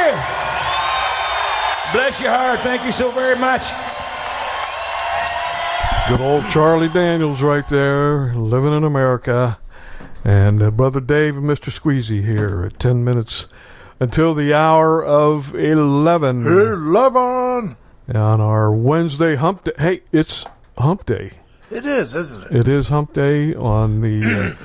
you. Bless your heart. Thank you so very much. Good old Charlie Daniels right there, living in America. And Brother Dave and Mr. Squeezy here at 10 minutes until the hour of 11. 11! On our Wednesday hump day. Hey, it's hump day. It is, isn't it? It is hump day on the